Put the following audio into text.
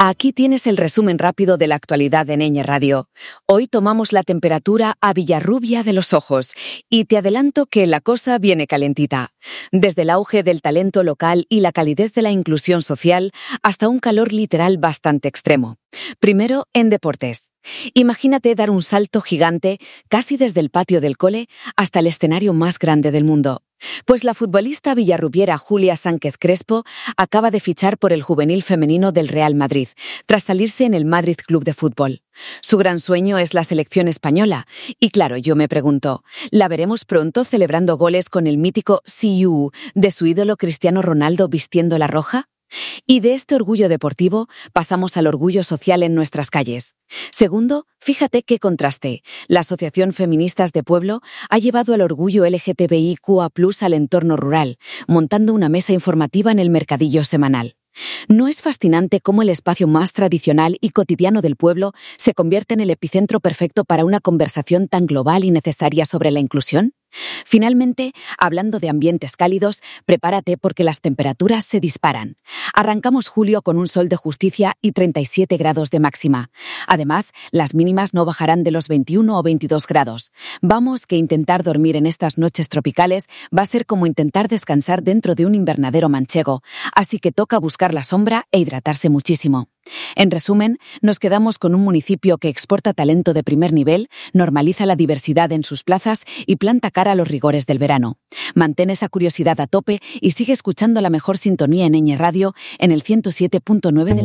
Aquí tienes el resumen rápido de la actualidad en Ñ Radio. Hoy tomamos la temperatura a Villarrubia de los Ojos y te adelanto que la cosa viene calentita. Desde el auge del talento local y la calidez de la inclusión social hasta un calor literal bastante extremo. Primero, en deportes. Imagínate dar un salto gigante casi desde el patio del cole hasta el escenario más grande del mundo. Pues la futbolista villarrubiera Julia Sánchez Crespo acaba de fichar por el juvenil femenino del Real Madrid, tras salirse en el Madrid Club de Fútbol. Su gran sueño es la selección española, y claro, yo me pregunto, ¿la veremos pronto celebrando goles con el mítico See You de su ídolo Cristiano Ronaldo vistiendo la roja? Y de este orgullo deportivo pasamos al orgullo social en nuestras calles. Segundo, fíjate qué contraste. La Asociación Feministas de Pueblo ha llevado el orgullo LGTBIQA+ al entorno rural, montando una mesa informativa en el mercadillo semanal. ¿No es fascinante cómo el espacio más tradicional y cotidiano del pueblo se convierte en el epicentro perfecto para una conversación tan global y necesaria sobre la inclusión? Finalmente, hablando de ambientes cálidos, prepárate porque las temperaturas se disparan. Arrancamos julio con un sol de justicia y 37 grados de máxima. Además, las mínimas no bajarán de los 21 o 22 grados. Vamos, que intentar dormir en estas noches tropicales va a ser como intentar descansar dentro de un invernadero manchego, así que toca buscar la sombra e hidratarse muchísimo. En resumen, nos quedamos con un municipio que exporta talento de primer nivel, normaliza la diversidad en sus plazas y planta cara a los rigores del verano. Mantén esa curiosidad a tope y sigue escuchando la mejor sintonía en Ñ Radio en el 107.9 de la